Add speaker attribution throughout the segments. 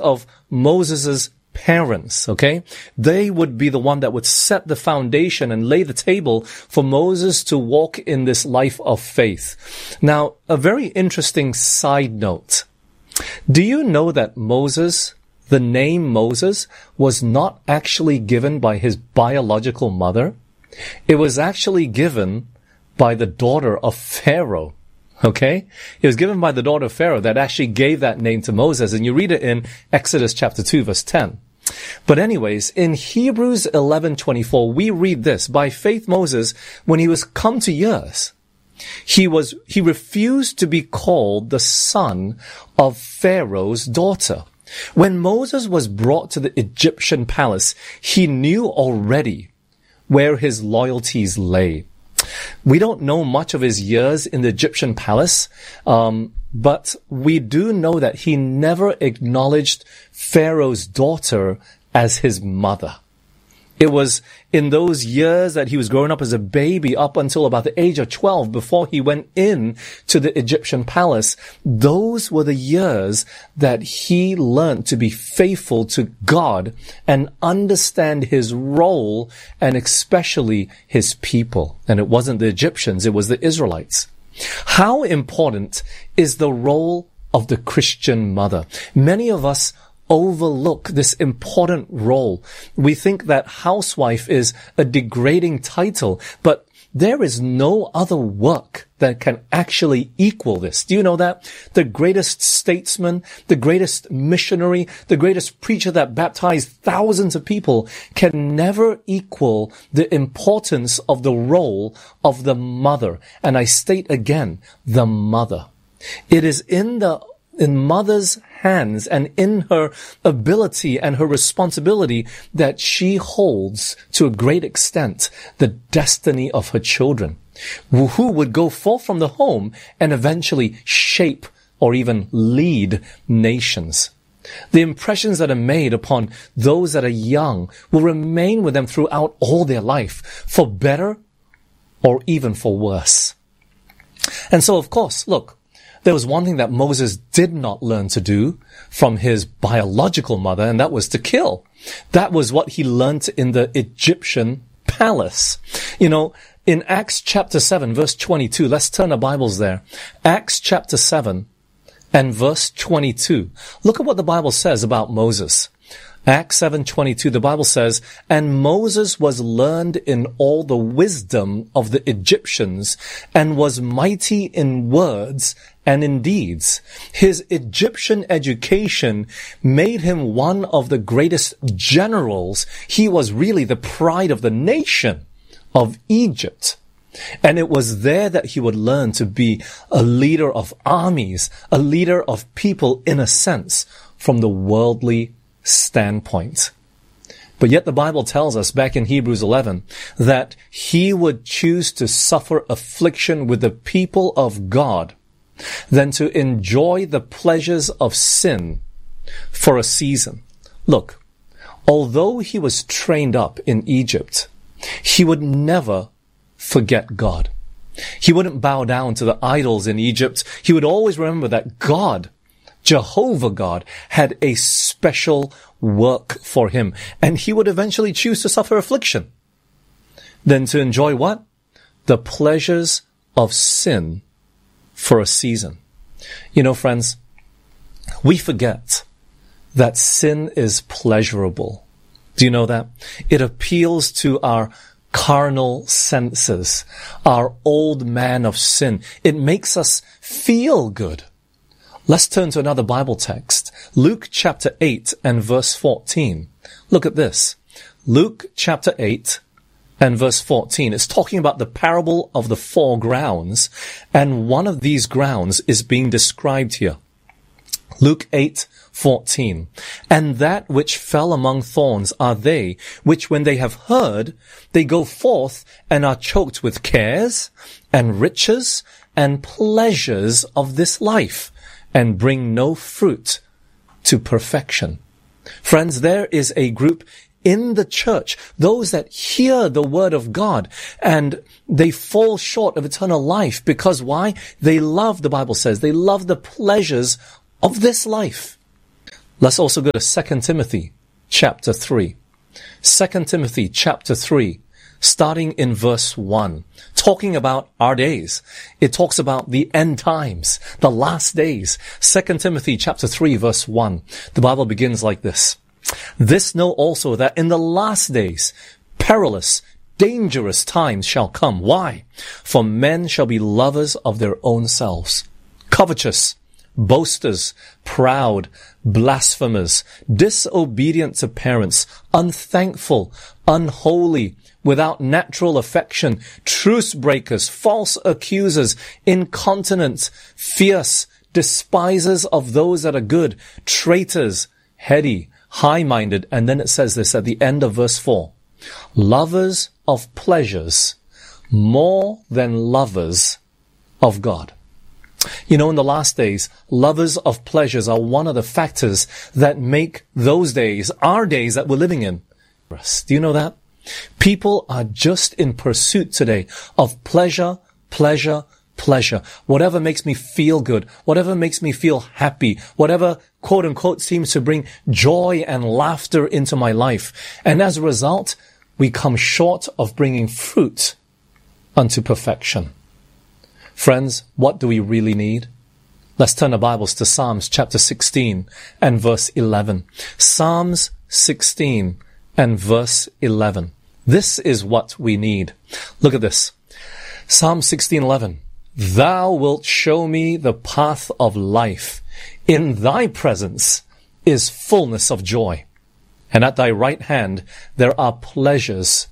Speaker 1: of Moses' parents, okay? They would be the one that would set the foundation and lay the table for Moses to walk in this life of faith. Now, a very interesting side note. Do you know that Moses, the name Moses, was not actually given by his biological mother? It was actually given by the daughter of Pharaoh. Okay? It was given by the daughter of Pharaoh that actually gave that name to Moses. And you read it in Exodus chapter 2, verse 10. But anyways, in Hebrews 11:24, we read this. By faith, Moses, when he was come to years, he refused to be called the son of Pharaoh's daughter. When Moses was brought to the Egyptian palace, he knew already where his loyalties lay. We don't know much of his years in the Egyptian palace, but we do know that he never acknowledged Pharaoh's daughter as his mother. It was in those years that he was growing up as a baby up until about the age of 12 before he went in to the Egyptian palace. Those were the years that he learned to be faithful to God and understand his role and especially his people. And it wasn't the Egyptians, it was the Israelites. How important is the role of the Christian mother? Many of us overlook this important role. We think that housewife is a degrading title, but there is no other work that can actually equal this. Do you know that? The greatest statesman, the greatest missionary, the greatest preacher that baptized thousands of people can never equal the importance of the role of the mother. And I state again, the mother. It is in mother's hands and in her ability and her responsibility that she holds to a great extent the destiny of her children, who would go forth from the home and eventually shape or even lead nations. The impressions that are made upon those that are young will remain with them throughout all their life, for better or even for worse. And so, of course, look, there was one thing that Moses did not learn to do from his biological mother, and that was to kill. That was what he learned in the Egyptian palace. You know, in Acts chapter 7, verse 22, let's turn our Bibles there. Acts chapter 7 and verse 22. Look at what the Bible says about Moses. Acts 7:22, the Bible says, "And Moses was learned in all the wisdom of the Egyptians, and was mighty in words and in deeds." His Egyptian education made him one of the greatest generals. He was really the pride of the nation of Egypt. And it was there that he would learn to be a leader of armies, a leader of people in a sense, from the worldly standpoint. But yet the Bible tells us back in Hebrews 11 that he would choose to suffer affliction with the people of God than to enjoy the pleasures of sin for a season. Look, although he was trained up in Egypt, he would never forget God. He wouldn't bow down to the idols in Egypt. He would always remember that God, Jehovah God, had a special work for him. And he would eventually choose to suffer affliction than to enjoy what? The pleasures of sin for a season. You know, friends, we forget that sin is pleasurable. Do you know that? It appeals to our carnal senses, our old man of sin. It makes us feel good. Let's turn to another Bible text. Luke chapter 8 and verse 14. Look at this. Luke chapter 8 and verse 14. It's talking about the parable of the 4 grounds, and one of these grounds is being described here. Luke 8:14. "And that which fell among thorns are they, which when they have heard, they go forth and are choked with cares and riches and pleasures of this life, and bring no fruit to perfection." Friends, there is a group in the church, those that hear the word of God, and they fall short of eternal life. Because why? They love, the Bible says, they love the pleasures of this life. Let's also go to 2 Timothy chapter 3. 2 Timothy chapter 3, starting in verse 1, talking about our days. It talks about the end times, the last days. 2 Timothy chapter 3, verse 1. The Bible begins like this. This know also that in the last days, perilous, dangerous times shall come. Why? For men shall be lovers of their own selves, covetous, boasters, proud, blasphemers, disobedient to parents, unthankful, unholy, without natural affection, truce breakers, false accusers, incontinent, fierce, despisers of those that are good, traitors, heady, high-minded. And then it says this at the end of verse 4. Lovers of pleasures more than lovers of God. You know, in the last days, lovers of pleasures are one of the factors that make those days, our days that we're living in. Do you know that? People are just in pursuit today of pleasure, pleasure, pleasure. Whatever makes me feel good, whatever makes me feel happy, whatever, quote unquote, seems to bring joy and laughter into my life. And as a result, we come short of bringing fruit unto perfection. Friends, what do we really need? Let's turn our Bibles to Psalms chapter 16 and verse 11. Psalms 16 and verse 11. This is what we need. Look at this. Psalm 16:11. Thou wilt show me the path of life. In thy presence is fullness of joy. And at thy right hand there are pleasures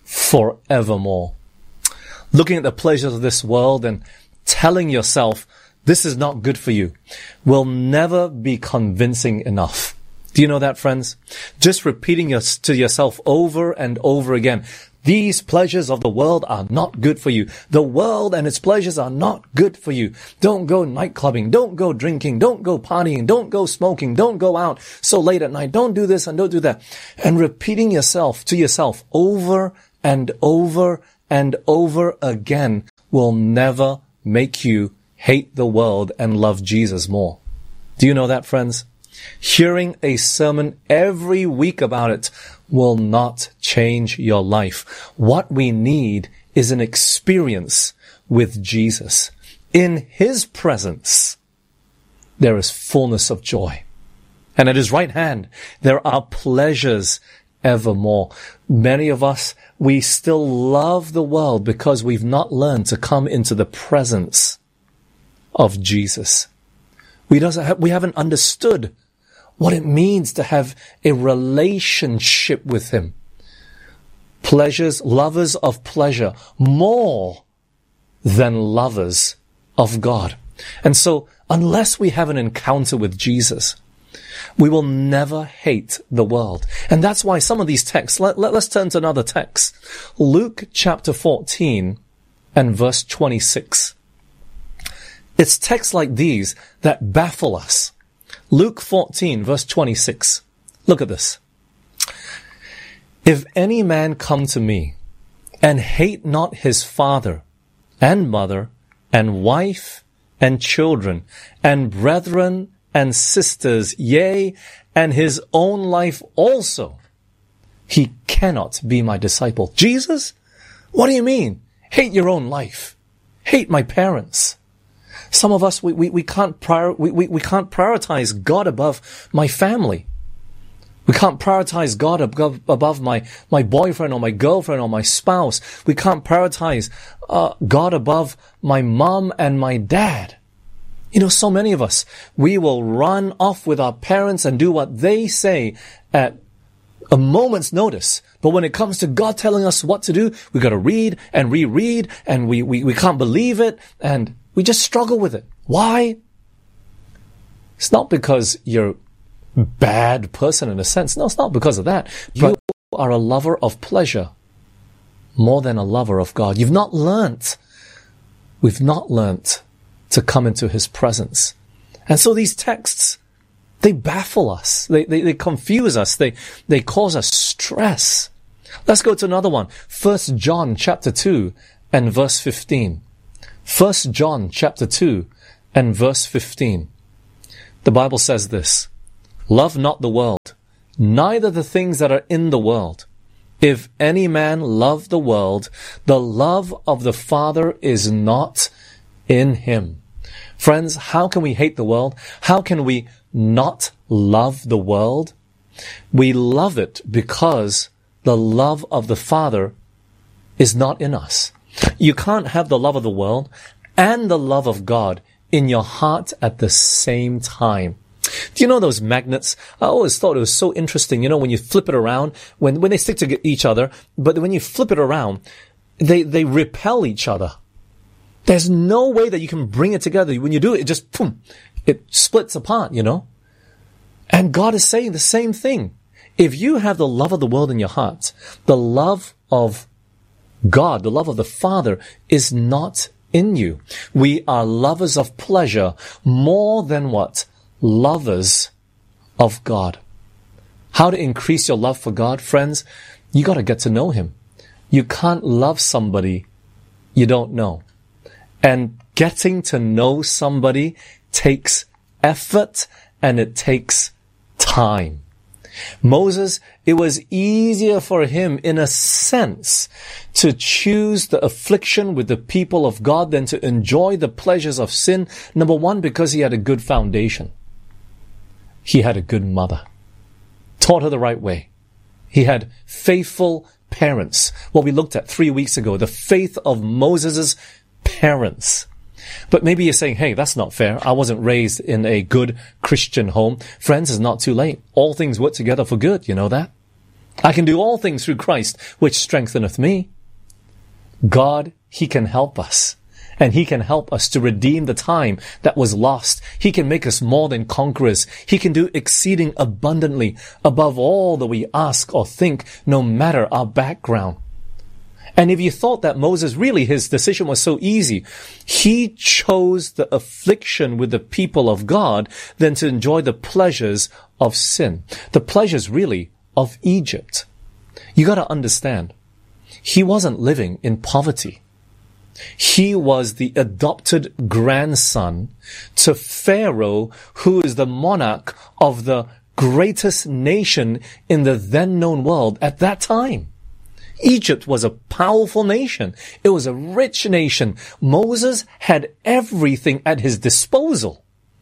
Speaker 1: forevermore. Looking at the pleasures of this world and telling yourself this is not good for you will never be convincing enough. Do you know that, friends? Just repeating to yourself over and over again, these pleasures of the world are not good for you. The world and its pleasures are not good for you. Don't go night clubbing. Don't go drinking. Don't go partying. Don't go smoking. Don't go out so late at night. Don't do this and don't do that. And repeating to yourself over and over and over again will never make you hate the world and love Jesus more. Do you know that, friends? Hearing a sermon every week about it will not change your life. What we need is an experience with Jesus. In his presence, there is fullness of joy. And at his right hand, there are pleasures evermore. Many of us, we still love the world because we've not learned to come into the presence of Jesus. We haven't understood what it means to have a relationship with him. Pleasures, lovers of pleasure, more than lovers of God. And so, unless we have an encounter with Jesus, we will never hate the world. And that's why some of these texts, let's turn to another text. Luke chapter 14 and verse 26. It's texts like these that baffle us. Luke 14 verse 26. Look at this. If any man come to me and hate not his father and mother and wife and children and brethren and sisters, yea, and his own life also, he cannot be my disciple. Jesus? What do you mean? Hate your own life. Hate my parents. Some of us, we can't prioritize God above my family. We can't prioritize God above my boyfriend or my girlfriend or my spouse. We can't prioritize God above my mom and my dad. You know, so many of us, we will run off with our parents and do what they say at a moment's notice. But when it comes to God telling us what to do, we got to read and reread, and we can't believe it, and we just struggle with it. Why? It's not because you're a bad person in a sense. No, it's not because of that. You are a lover of pleasure more than a lover of God. We've not learnt to come into his presence. And so these texts, they baffle us. They confuse us. They cause us stress. Let's go to another one. 1 John chapter 2 and verse 15. 1 John chapter 2 and verse 15. The Bible says this. Love not the world, neither the things that are in the world. If any man love the world, the love of the Father is not in him. Friends, how can we hate the world? How can we not love the world? We love it because the love of the Father is not in us. You can't have the love of the world and the love of God in your heart at the same time. Do you know those magnets? I always thought it was so interesting. You know, when you flip it around, when they stick to each other, but when you flip it around, they repel each other. There's no way that you can bring it together. When you do it, it just, boom, it splits apart, you know? And God is saying the same thing. If you have the love of the world in your heart, the love of God, the love of the Father is not in you. We are lovers of pleasure more than what? Lovers of God. How to increase your love for God, friends? You got to get to know Him. You can't love somebody you don't know. And getting to know somebody takes effort and it takes time. Moses, it was easier for him, in a sense, to choose the affliction with the people of God than to enjoy the pleasures of sin. Number one, because he had a good foundation. He had a good mother. Taught her the right way. He had faithful parents. What we looked at 3 weeks ago, the faith of Moses' parents. But maybe you're saying, hey, that's not fair. I wasn't raised in a good Christian home. Friends, it's not too late. All things work together for good. You know that? I can do all things through Christ, which strengtheneth me. God, He can help us. And He can help us to redeem the time that was lost. He can make us more than conquerors. He can do exceeding abundantly above all that we ask or think, no matter our background. And if you thought that Moses, really, his decision was so easy, he chose the affliction with the people of God than to enjoy the pleasures of sin. The pleasures, really, of Egypt. You got to understand, he wasn't living in poverty. He was the adopted grandson to Pharaoh, who is the monarch of the greatest nation in the then known world at that time. Egypt was a powerful nation. It was a rich nation. Moses had everything at his disposal.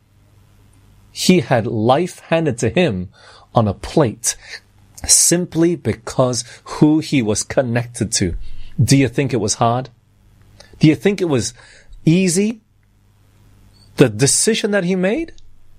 Speaker 1: He had life handed to him on a plate simply because who he was connected to. Do you think it was hard? Do you think it was easy? The decision that he made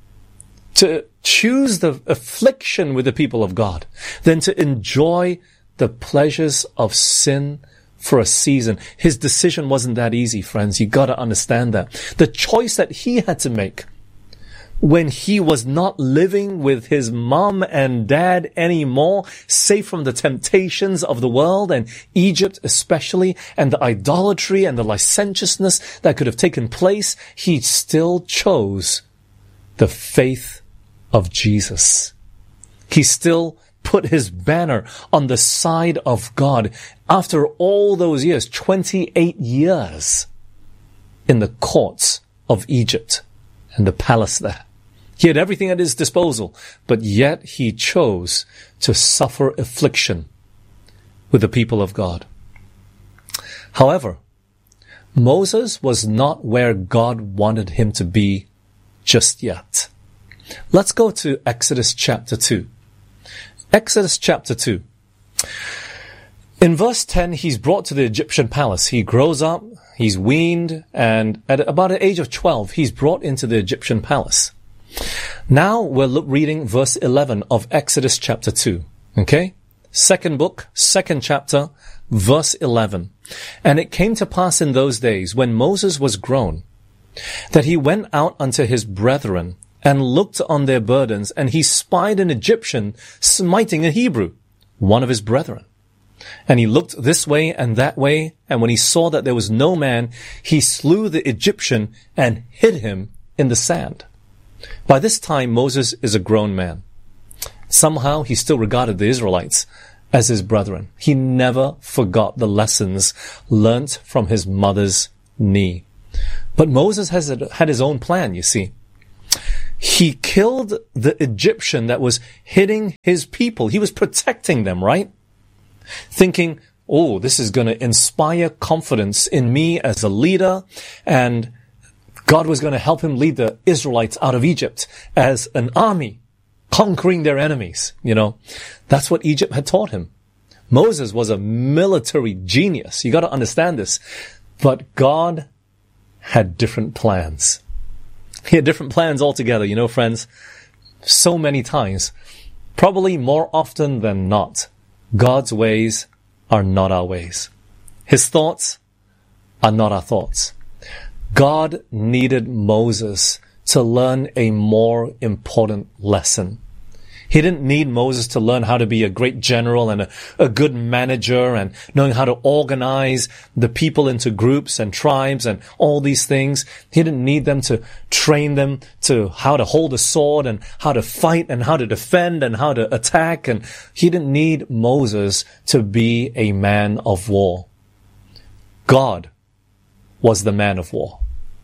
Speaker 1: to choose the affliction with the people of God, than to enjoy the pleasures of sin for a season. His decision wasn't that easy, friends. You gotta understand that. The choice that he had to make when he was not living with his mom and dad anymore, safe from the temptations of the world and Egypt especially, and the idolatry and the licentiousness that could have taken place, he still chose the faith of Jesus. He still put his banner on the side of God after all those years, 28 years in the courts of Egypt and the palace there. He had everything at his disposal, but yet he chose to suffer affliction with the people of God. However, Moses was not where God wanted him to be just yet. Let's go to Exodus chapter 2. Exodus chapter 2. In verse 10, he's brought to the Egyptian palace. He grows up, he's weaned, and at about the age of 12, he's brought into the Egyptian palace. Now we're reading verse 11 of Exodus chapter 2. Okay? Second book, second chapter, verse 11. And it came to pass in those days, when Moses was grown, that he went out unto his brethren, and looked on their burdens, and he spied an Egyptian smiting a Hebrew, one of his brethren. And he looked this way and that way, and when he saw that there was no man, he slew the Egyptian and hid him in the sand. By this time, Moses is a grown man. Somehow, he still regarded the Israelites as his brethren. He never forgot the lessons learnt from his mother's knee. But Moses had his own plan, you see. He killed the Egyptian that was hitting his people. He was protecting them, right? Thinking, oh, this is going to inspire confidence in me as a leader, and God was going to help him lead the Israelites out of Egypt as an army, conquering their enemies. That's what Egypt had taught him. Moses was a military genius. You got to understand this. But God had different plans. He had different plans altogether, friends. So many times, probably more often than not, God's ways are not our ways. His thoughts are not our thoughts. God needed Moses to learn a more important lesson. He didn't need Moses to learn how to be a great general and a good manager and knowing how to organize the people into groups and tribes and all these things. He didn't need them to train them to how to hold a sword and how to fight and how to defend and how to attack. And he didn't need Moses to be a man of war. God was the man of war.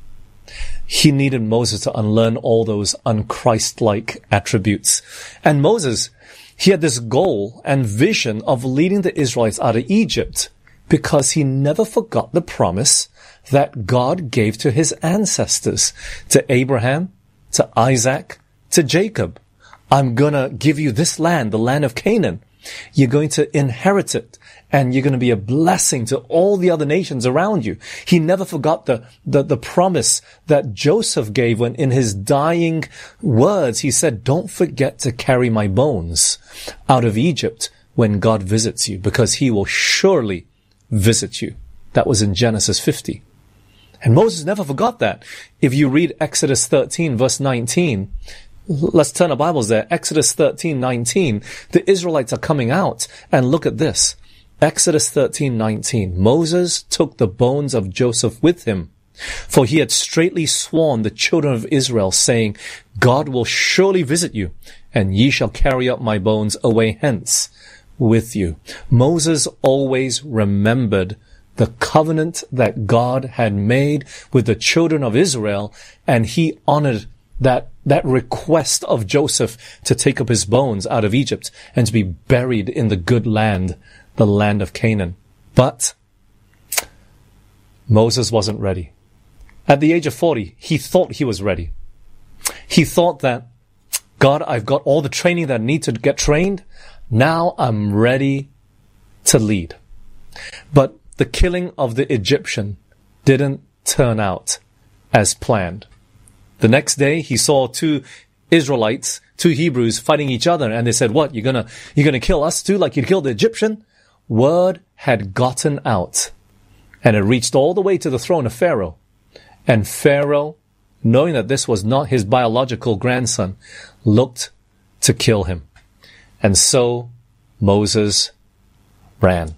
Speaker 1: He needed Moses to unlearn all those unchristlike attributes. And Moses, he had this goal and vision of leading the Israelites out of Egypt because he never forgot the promise that God gave to his ancestors, to Abraham, to Isaac, to Jacob. I'm going to give you this land, the land of Canaan. You're going to inherit it, and you're going to be a blessing to all the other nations around you. He never forgot the promise that Joseph gave when in his dying words, he said, don't forget to carry my bones out of Egypt when God visits you, because he will surely visit you. That was in Genesis 50. And Moses never forgot that. If you read Exodus 13, verse 19, let's turn our Bibles there. Exodus 13:19. The Israelites are coming out, and look at this. Exodus 13:19. Moses took the bones of Joseph with him, for he had straitly sworn the children of Israel, saying, God will surely visit you, and ye shall carry up my bones away hence with you. Moses always remembered the covenant that God had made with the children of Israel, and he honored that request of Joseph to take up his bones out of Egypt and to be buried in the good land, the land of Canaan. But Moses wasn't ready. At the age of 40, he thought he was ready. He thought that, God, I've got all the training that I need to get trained. Now I'm ready to lead. But the killing of the Egyptian didn't turn out as planned. The next day, he saw two Israelites, two Hebrews fighting each other, and they said, what, you're gonna kill us too, like you killed the Egyptian? Word had gotten out, and it reached all the way to the throne of Pharaoh. And Pharaoh, knowing that this was not his biological grandson, looked to kill him. And so Moses ran.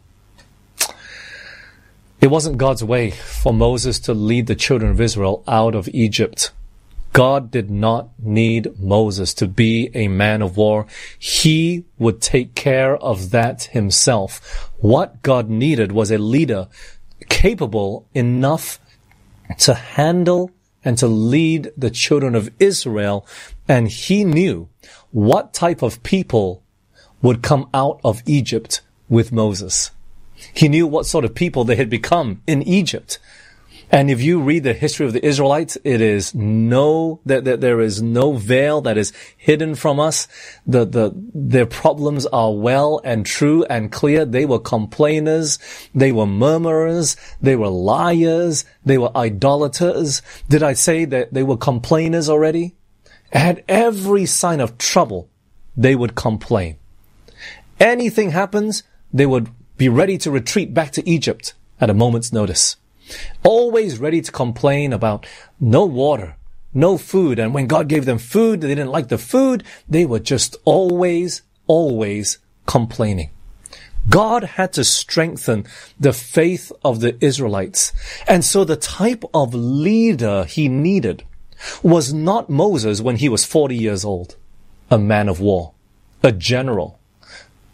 Speaker 1: It wasn't God's way for Moses to lead the children of Israel out of Egypt. God did not need Moses to be a man of war. He would take care of that himself. What God needed was a leader capable enough to handle and to lead the children of Israel. And he knew what type of people would come out of Egypt with Moses. He knew what sort of people they had become in Egypt. And if you read the history of the Israelites, there is no veil that is hidden from us. Their problems are well and true and clear. They were complainers. They were murmurers. They were liars. They were idolaters. Did I say that they were complainers already? At every sign of trouble, they would complain. Anything happens, they would be ready to retreat back to Egypt at a moment's notice. Always ready to complain about no water, no food. And when God gave them food, they didn't like the food. They were just always complaining. God had to strengthen the faith of the Israelites. And so the type of leader he needed was not Moses when he was 40 years old, a man of war, a general.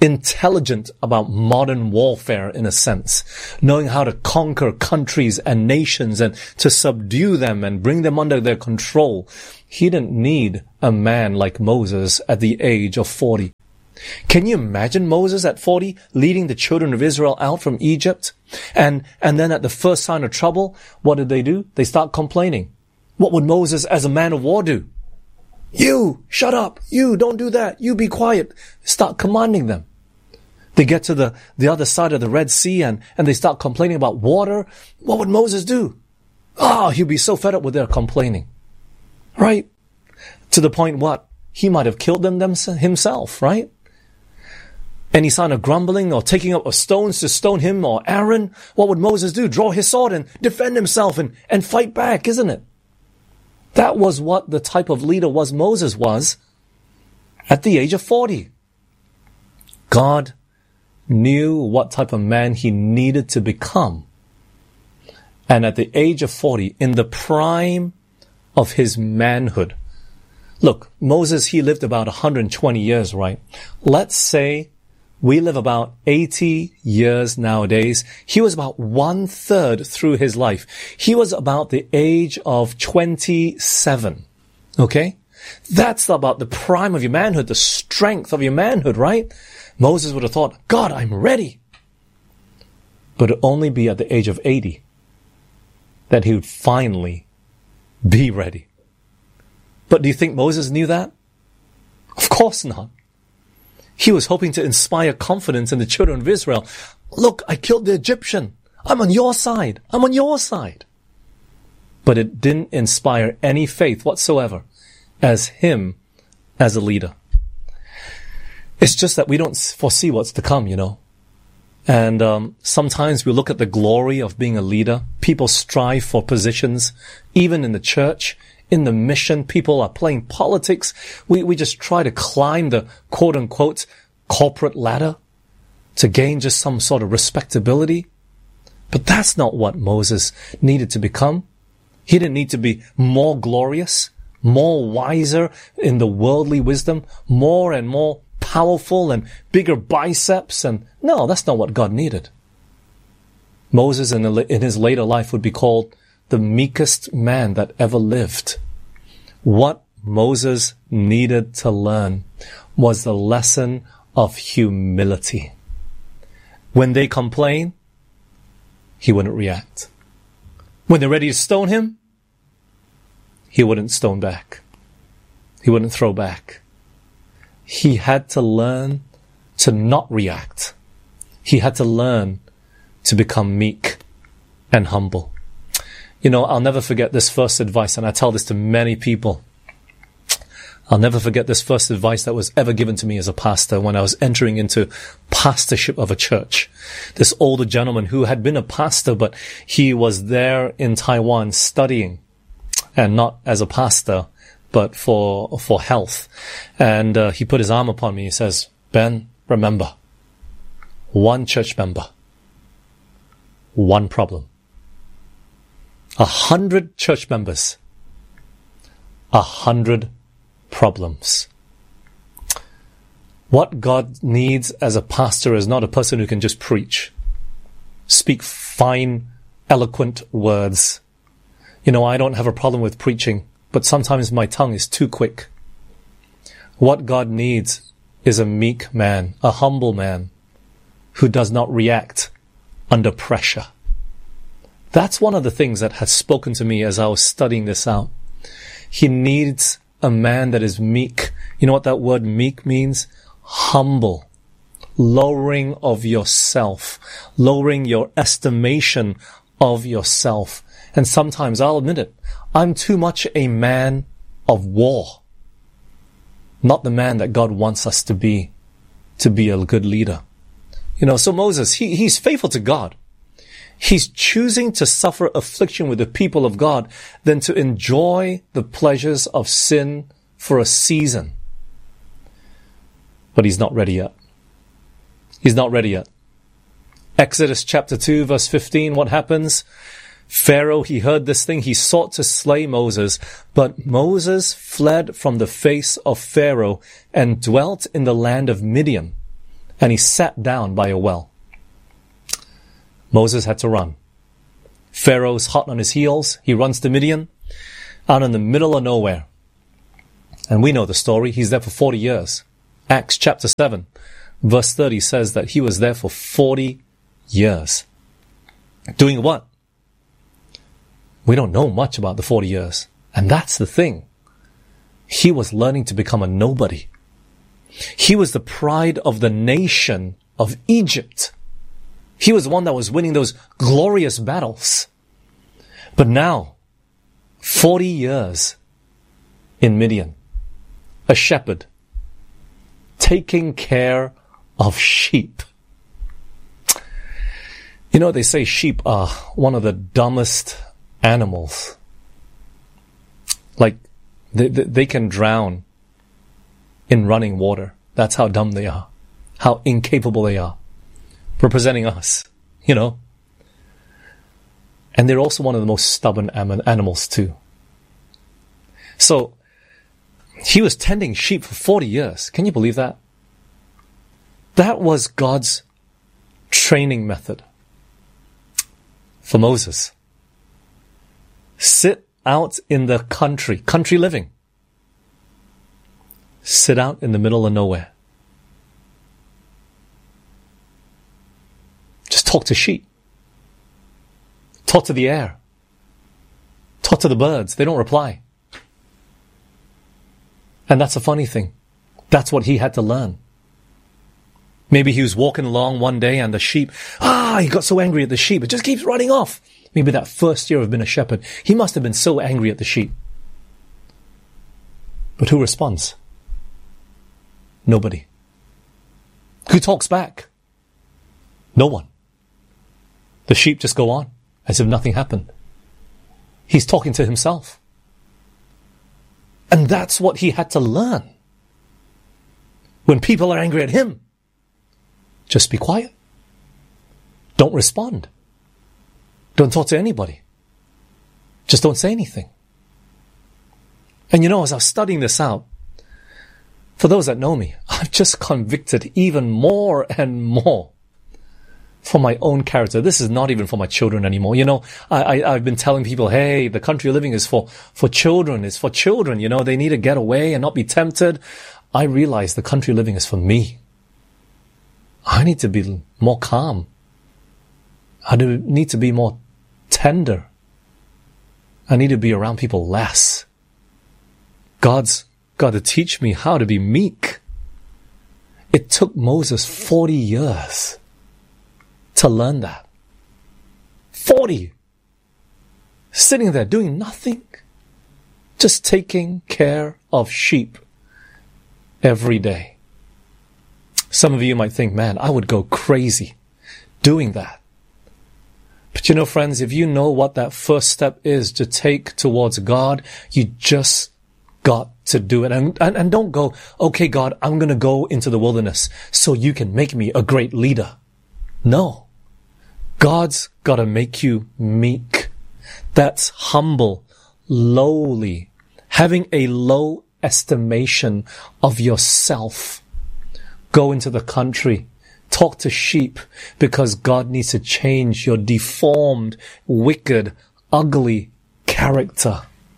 Speaker 1: intelligent about modern warfare in a sense, knowing how to conquer countries and nations and to subdue them and bring them under their control. He didn't need a man like Moses at the age of 40. Can you imagine Moses at 40 leading the children of Israel out from Egypt? And then at the first sign of trouble, what did they do? They start complaining. What would Moses as a man of war do? You, shut up. You, don't do that. You, be quiet. Start commanding them. They get to the other side of the Red Sea and they start complaining about water. What would Moses do? He'd be so fed up with their complaining. Right? To the point what? He might have killed them himself, right? Any sign of grumbling or taking up of stones to stone him or Aaron, what would Moses do? Draw his sword and defend himself and fight back, isn't it? That was what the type of leader Moses was at the age of 40. God knew what type of man he needed to become. And at the age of 40, in the prime of his manhood, look, Moses, he lived about 120 years, right? Let's say we live about 80 years nowadays. He was about 1/3 through his life. He was about the age of 27. Okay? That's about the prime of your manhood, the strength of your manhood, right? Moses would have thought, God, I'm ready. But it'd only be at the age of 80 that he would finally be ready. But do you think Moses knew that? Of course not. He was hoping to inspire confidence in the children of Israel. Look, I killed the Egyptian. I'm on your side. I'm on your side. But it didn't inspire any faith whatsoever as him as a leader. It's just that we don't foresee what's to come, you know. And sometimes we look at the glory of being a leader. People strive for positions, even in the church. In the mission, people are playing politics. We just try to climb the quote-unquote corporate ladder to gain just some sort of respectability. But that's not what Moses needed to become. He didn't need to be more glorious, more wiser in the worldly wisdom, more and more powerful and bigger biceps. And no, that's not what God needed. Moses in his later life would be called the meekest man that ever lived. What Moses needed to learn was the lesson of humility. When they complain, he wouldn't react. When they're ready to stone him, he wouldn't stone back. He wouldn't throw back. He had to learn to not react. He had to learn to become meek and humble. You know, I'll never forget this first advice, and I tell this to many people. I'll never forget this first advice that was ever given to me as a pastor when I was entering into pastorship of a church. This older gentleman who had been a pastor, but he was there in Taiwan studying, and not as a pastor, but for health. And he put his arm upon me. He says, Ben, remember, one church member, one problem. 100 church members, 100 problems. What God needs as a pastor is not a person who can just preach, speak fine, eloquent words. You know, I don't have a problem with preaching, but sometimes my tongue is too quick. What God needs is a meek man, a humble man, who does not react under pressure. That's one of the things that has spoken to me as I was studying this out. He needs a man that is meek. You know what that word meek means? Humble. Lowering of yourself. Lowering your estimation of yourself. And sometimes, I'll admit it, I'm too much a man of war. Not the man that God wants us to be a good leader. You know, so Moses, he's faithful to God. He's choosing to suffer affliction with the people of God than to enjoy the pleasures of sin for a season. But he's not ready yet. He's not ready yet. Exodus chapter 2 verse 15, what happens? Pharaoh, he heard this thing. He sought to slay Moses, but Moses fled from the face of Pharaoh and dwelt in the land of Midian. and he sat down by a well. Moses had to run. Pharaoh's hot on his heels. He runs to Midian, out in the middle of nowhere. And we know the story. He's there for 40 years. Acts chapter 7, verse 30 says that he was there for 40 years. Doing what? We don't know much about the 40 years. And that's the thing. He was learning to become a nobody. He was the pride of the nation of Egypt. He was the one that was winning those glorious battles. But now, 40 years in Midian, a shepherd, taking care of sheep. You know, they say sheep are one of the dumbest animals. Like, they can drown in running water. That's how dumb they are. How incapable they are. Representing us, you know. And they're also one of the most stubborn animals too. So, he was tending sheep for 40 years. Can you believe that? That was God's training method for Moses. Sit out in the country living. Sit out in the middle of nowhere. Just talk to sheep. Talk to the air. Talk to the birds. They don't reply. And that's a funny thing. That's what he had to learn. Maybe he was walking along one day and the sheep, he got so angry at the sheep, it just keeps running off. Maybe that first year of being a shepherd, he must have been so angry at the sheep. But who responds? Nobody. Who talks back? No one. The sheep just go on as if nothing happened. He's talking to himself. And that's what he had to learn. When people are angry at him, just be quiet. Don't respond. Don't talk to anybody. Just don't say anything. And you know, as I was studying this out, for those that know me, I'm just convicted even more and more for my own character. This is not even for my children anymore. You know, I've been telling people, hey, the country living is for children. It's for children. You know, they need to get away and not be tempted. I realize the country living is for me. I need to be more calm. I need to be more tender. I need to be around people less. God's got to teach me how to be meek. It took Moses 40 years to learn that. 40. Sitting there doing nothing. Just taking care of sheep every day. Some of you might think, man, I would go crazy doing that. But you know, friends, if you know what that first step is to take towards God, you just got to do it. And don't go, okay, God, I'm going to go into the wilderness so you can make me a great leader. No. God's got to make you meek. That's humble, lowly, having a low estimation of yourself. Go into the country, talk to sheep, because God needs to change your deformed, wicked, ugly character.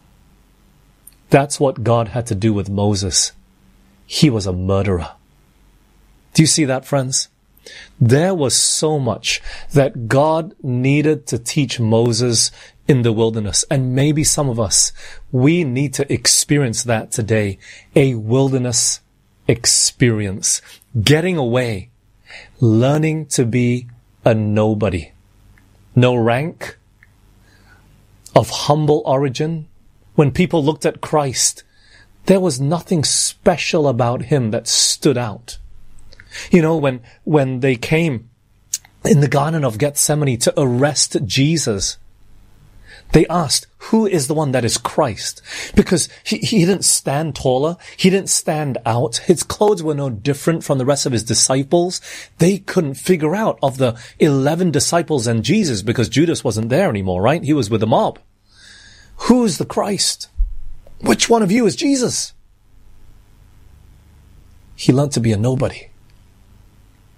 Speaker 1: That's what God had to do with Moses. He was a murderer. Do you see that, friends? There was so much that God needed to teach Moses in the wilderness. And maybe some of us, we need to experience that today. A wilderness experience. Getting away. Learning to be a nobody. No rank. Of humble origin. When people looked at Christ, there was nothing special about him that stood out. You know, when they came in the Garden of Gethsemane to arrest Jesus, they asked, who is the one that is Christ? Because he didn't stand taller. He didn't stand out. His clothes were no different from the rest of his disciples. They couldn't figure out of the 11 disciples and Jesus, because Judas wasn't there anymore, right? He was with the mob. Who's the Christ? Which one of you is Jesus? He learned to be a nobody.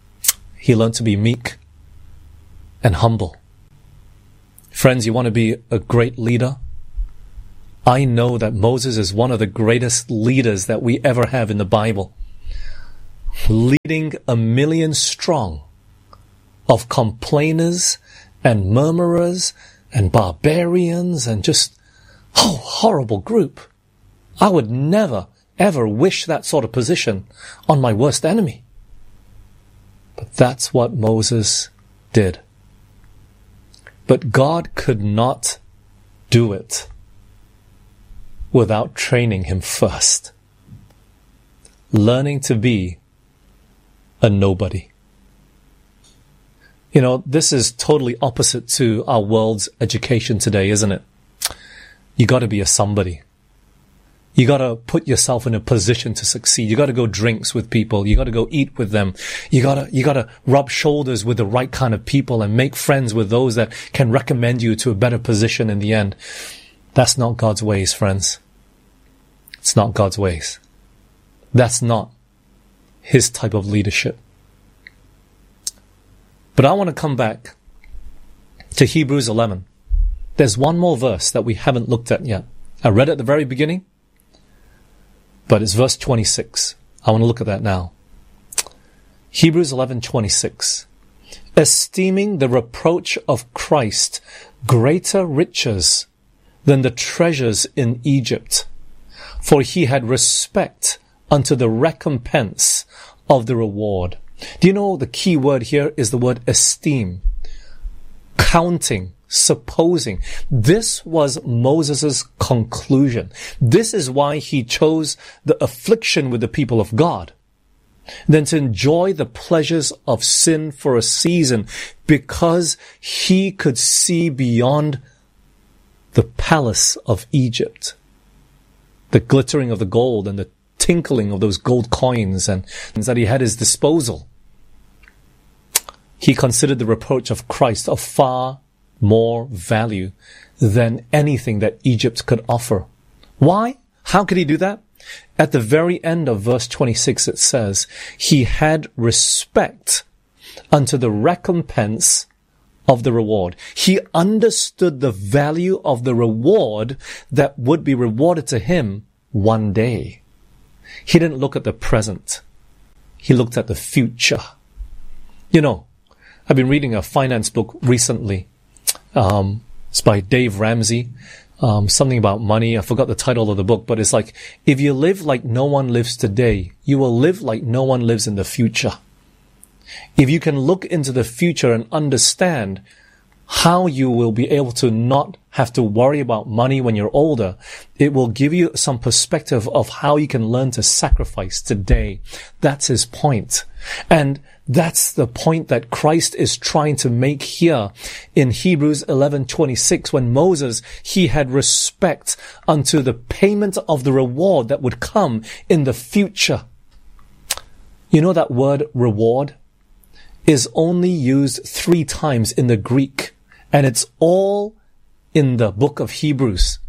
Speaker 1: He learned to be meek and humble. Friends, you want to be a great leader? I know that Moses is one of the greatest leaders that we ever have in the Bible. Leading 1 million strong of complainers and murmurers and barbarians and just, horrible group. I would never, ever wish that sort of position on my worst enemy. But that's what Moses did. But God could not do it without training him first. Learning to be a nobody. You know, this is totally opposite to our world's education today, isn't it? You got to be a somebody. You got to put yourself in a position to succeed. You got to go drinks with people. You got to go eat with them. You got to rub shoulders with the right kind of people and make friends with those that can recommend you to a better position in the end. That's not God's ways, friends. It's not God's ways. That's not his type of leadership. But I want to come back to Hebrews 11. There's one more verse that we haven't looked at yet. I read it at the very beginning, but it's verse 26. I want to look at that now. Hebrews 11:26. Esteeming the reproach of Christ greater riches than the treasures in Egypt, for he had respect unto the recompense of the reward. Do you know the key word here is the word esteem? Counting, supposing. This was Moses' conclusion. This is why he chose the affliction with the people of God, than to enjoy the pleasures of sin for a season, because he could see beyond the palace of Egypt, the glittering of the gold and the tinkling of those gold coins and that he had at his disposal. He considered the reproach of Christ of far more value than anything that Egypt could offer. Why? How could he do that? At the very end of verse 26 it says, he had respect unto the recompense of the reward. He understood the value of the reward that would be rewarded to him one day. He didn't look at the present. He looked at the future. You know, I've been reading a finance book recently. It's by Dave Ramsey. Something about money. I forgot the title of the book, but it's like, if you live like no one lives today, you will live like no one lives in the future. If you can look into the future and understand how you will be able to not have to worry about money when you're older, it will give you some perspective of how you can learn to sacrifice today. That's his point. And that's the point that Christ is trying to make here in Hebrews 11:26, when Moses, he had respect unto the payment of the reward that would come in the future. You know that word reward is only used 3 times in the Greek, and it's all in the book of Hebrews.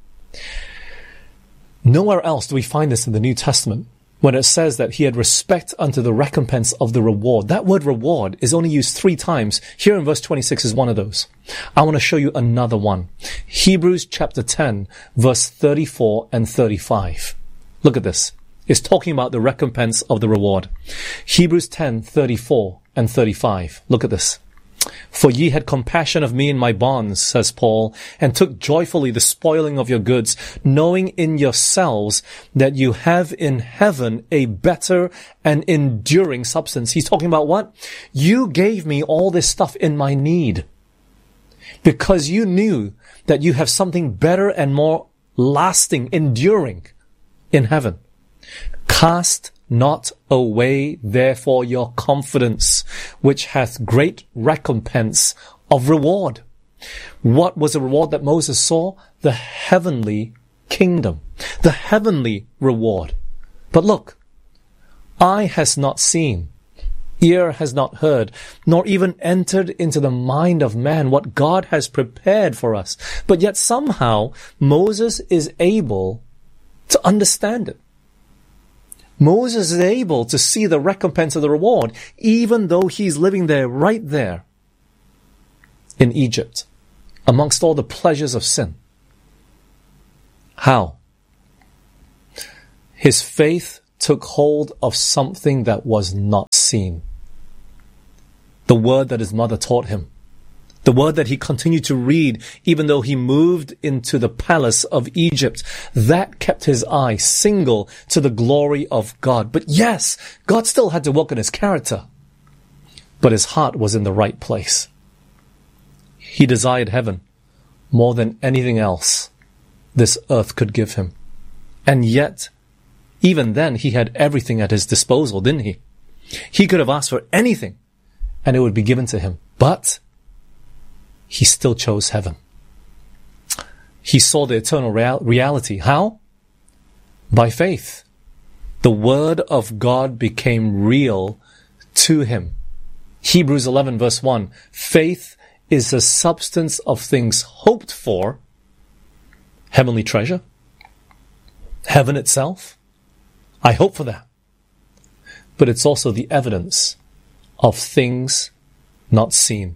Speaker 1: Nowhere else do we find this in the New Testament, when it says that he had respect unto the recompense of the reward. That word reward is only used 3 times. Here in verse 26 is one of those. I want to show you another one. Hebrews chapter 10, verse 34 and 35. Look at this. It's talking about the recompense of the reward. Hebrews 10, 34 and 35. Look at this. For ye had compassion of me in my bonds, says Paul, and took joyfully the spoiling of your goods, knowing in yourselves that you have in heaven a better and enduring substance. He's talking about what? You gave me all this stuff in my need, because you knew that you have something better and more lasting, enduring in heaven. Cast not away therefore your confidence, which hath great recompense of reward. What was the reward that Moses saw? The heavenly kingdom, the heavenly reward. But look, eye has not seen, ear has not heard, nor even entered into the mind of man what God has prepared for us. But yet somehow Moses is able to understand it. Moses is able to see the recompense of the reward, even though he's living there, right there in Egypt, amongst all the pleasures of sin. How? His faith took hold of something that was not seen. The word that his mother taught him. The word that he continued to read even though he moved into the palace of Egypt. That kept his eye single to the glory of God. But yes, God still had to work on his character. But his heart was in the right place. He desired heaven more than anything else this earth could give him. And yet, even then, he had everything at his disposal, didn't he? He could have asked for anything and it would be given to him. But he still chose heaven. He saw the eternal reality. How? By faith. The word of God became real to him. Hebrews 11 verse 1. Faith is the substance of things hoped for, heavenly treasure, heaven itself. I hope for that. But it's also the evidence of things not seen.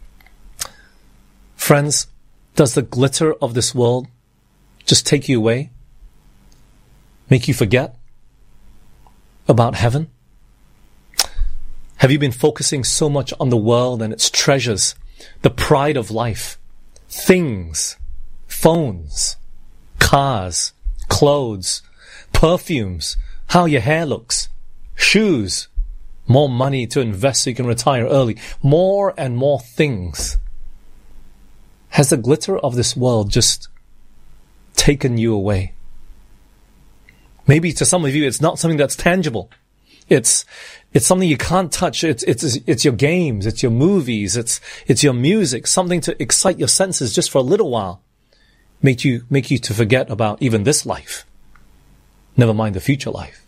Speaker 1: Friends, does the glitter of this world just take you away? Make you forget about heaven? Have you been focusing so much on the world and its treasures, the pride of life, things, phones, cars, clothes, perfumes, how your hair looks, shoes, more money to invest so you can retire early, more and more things? Has the glitter of this world just taken you away? Maybe to some of you, it's not something that's tangible. It's something you can't touch. It's your games, it's your movies, it's your music, something to excite your senses just for a little while. Make you to forget about even this life. Never mind the future life.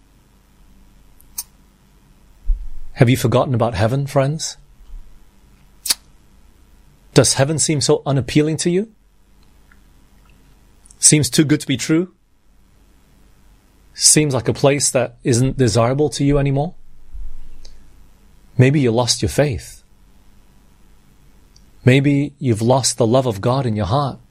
Speaker 1: Have you forgotten about heaven, friends? Does heaven seem so unappealing to you? Seems too good to be true? Seems like a place that isn't desirable to you anymore? Maybe you lost your faith. Maybe you've lost the love of God in your heart.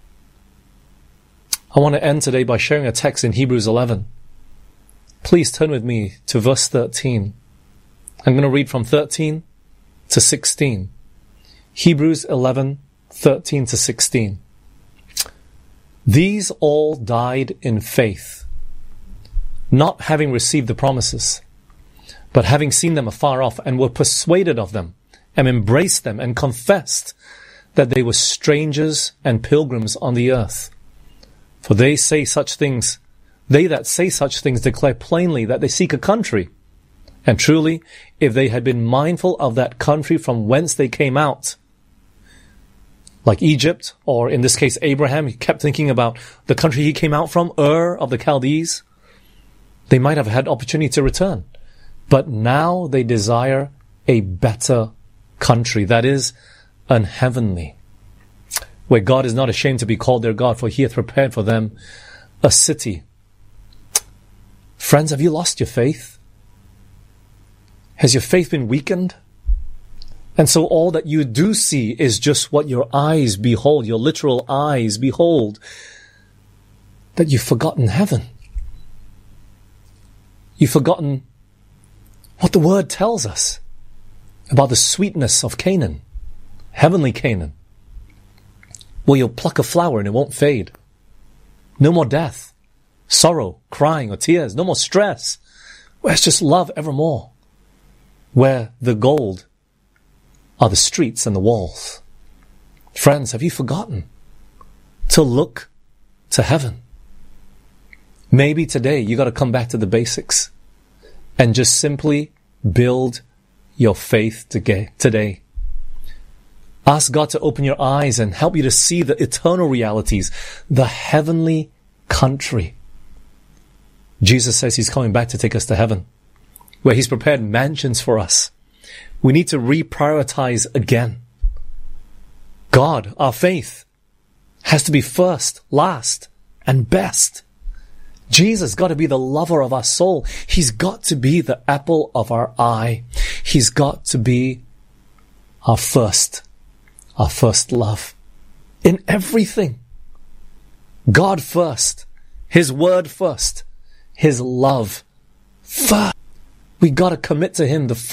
Speaker 1: I want to end today by sharing a text in Hebrews 11. Please turn with me to verse 13. I'm going to read from 13 to 16. Hebrews 11, 13 to 16. These all died in faith, not having received the promises, but having seen them afar off, and were persuaded of them, and embraced them, and confessed that they were strangers and pilgrims on the earth. For they that say such things declare plainly that they seek a country. And truly, if they had been mindful of that country from whence they came out, like Egypt, or in this case Abraham, he kept thinking about the country he came out from, Ur of the Chaldees, they might have had opportunity to return. But now they desire a better country, that is, an heavenly, where God is not ashamed to be called their God, for he hath prepared for them a city. Friends, have you lost your faith? Has your faith been weakened? And so all that you do see is just what your eyes behold, your literal eyes behold, that you've forgotten heaven. You've forgotten what the word tells us about the sweetness of Canaan, heavenly Canaan, where you'll pluck a flower and it won't fade. No more death, sorrow, crying, or tears. No more stress. Where it's just love evermore. Where the gold are the streets and the walls. Friends, have you forgotten to look to heaven? Maybe today you got to come back to the basics and just simply build your faith today. Ask God to open your eyes and help you to see the eternal realities, the heavenly country. Jesus says he's coming back to take us to heaven, where he's prepared mansions for us. We need to reprioritize again. God, our faith, has to be first, last, and best. Jesus got to be the lover of our soul. He's got to be the apple of our eye. He's got to be our first love. In everything. God first. His word first. His love first. We got to commit to Him the